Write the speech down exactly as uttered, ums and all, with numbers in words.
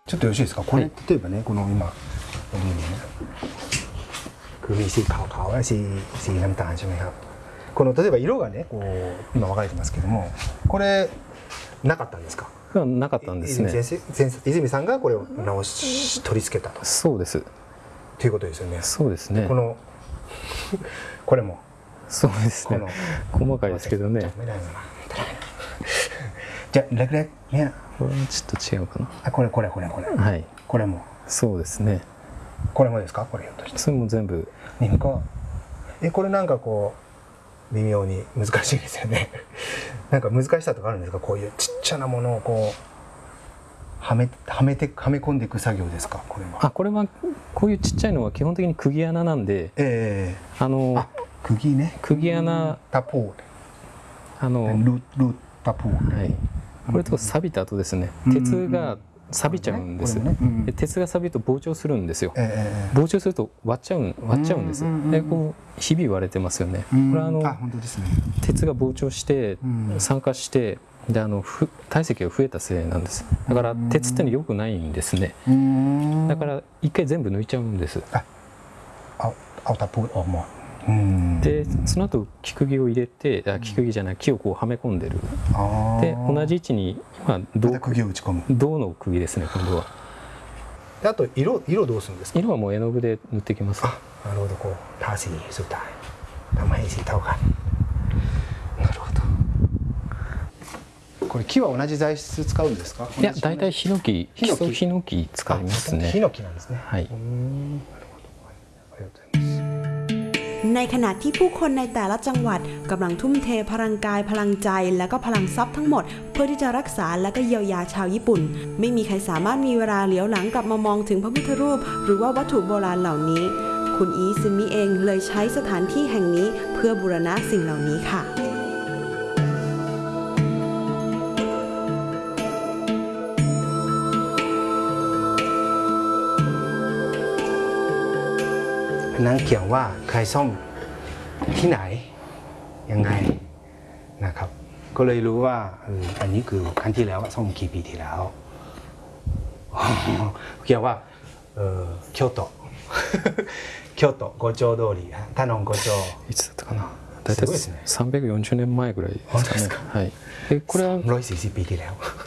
ちょっとよろしいですか。これ、はい、例えばね、この今คือมีสีขาวๆและสีสีน้ำตาลใช่ไหมครับ。この例えば色がね、こう今分かれてますけども、これなかったんですか。 なかったんですね。 泉さんがこれを直し取り付けたと。 そうです。 ということですよね。 そうですね。 このこれも。 そうですね。細かいですけどね。 じゃあレクレクね。 これはちょっと違うかな。 あ、これこれこれこれ。 はい。 これも。 そうですね。 これもですか。これひょっとして。 それも全部。 に個。え、これなんかこう微妙に難しいですよね。なんか難しさとかあるんですか。こういうちっちゃなものをこうはめはめてはめ込んでいく作業ですか。これは。 あ、これはこういうちっちゃいのは基本的に釘穴なんで。 ええー。 あの。 あ、釘ね。 釘穴。 タポー。 あの。 ルルタポー。 はい。これと錆びた後ですね。鉄が錆びちゃうんです。で鉄が錆びると膨張するんですよ。膨張すると割っちゃう割っちゃうんです。でこうひび割れてますよね。これはあの鉄が膨張して酸化してであの体積が増えたせいなんです。だから鉄っての良くないんですね。だから一回全部抜いちゃうんです。 あ、เอาตะปูออกหมด。 でその後木釘を入れてあ木釘じゃない木をこうはめ込んでる。で同じ位置に今銅釘を打ち込む銅の釘ですね今度は。 であと色色どうするんですか。 色はもう絵の具で塗ってきます。 あ、なるほど。こうทาสีสุดท้ายทำให้สีเท่ากัน。なるほど。これ木は同じ材質使うんですか。 いや大体ヒノキヒノキヒノキ使いますね。 ヒノキなんですね。 はい。 なるほど。ありがとうございます。 ในขณะที่ผู้คนในแต่ละจังหวัดกำลังทุ่มเทพลังกายพลังใจและก็พลังทรัพย์ทั้งหมดเพื่อที่จะรักษาและก็เยียวยาชาวญี่ปุ่นไม่มีใครสามารถมีเวลาเหลียวหลังกลับมามองถึงพระพุทธรูปหรือว่าวัตถุโบราณเหล่านี้คุณอีซึมิเองเลยใช้สถานที่แห่งนี้เพื่อบูรณะสิ่งเหล่านี้ค่ะนั้นเขียนว่าใครซ่อมที่ไหนยังไงนะครับก็เลยรู้ว่าอันนี้คือครั้งที่แล้วซ่อมกี่ปีที่แล้วเขียนว่า京都京都五丁通りタノン五丁いつだったかな大体さんびゃくよんじゅうねんまえぐらいですかね。はい。でこれはひゃくよんじゅうปีที่แล้ว